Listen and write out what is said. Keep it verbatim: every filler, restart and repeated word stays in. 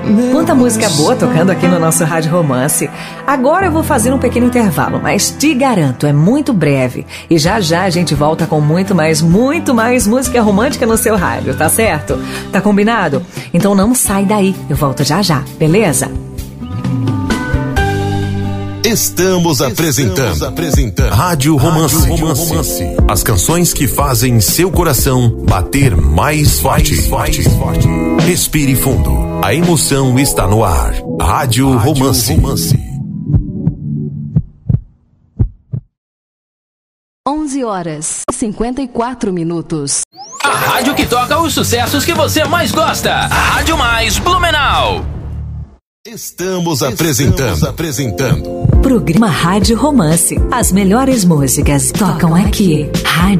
Quanta música boa tocando aqui no nosso Rádio Romance. Agora eu vou fazer um pequeno intervalo, mas te garanto, é muito breve. E já já a gente volta com muito mais, muito mais música romântica no seu rádio, tá certo? Tá combinado? Então não sai daí, eu volto já já, beleza? Estamos apresentando, Estamos apresentando Rádio Romance. Rádio Romance. As canções que fazem seu coração bater mais forte. Mais forte. Respire fundo. A emoção está no ar. Rádio, Rádio Romance. Romance. onze horas e cinquenta e quatro minutos. A rádio que toca os sucessos que você mais gosta. A Rádio Mais Blumenau. Estamos apresentando, Estamos apresentando Programa Rádio Romance. As melhores músicas tocam aqui. Rádio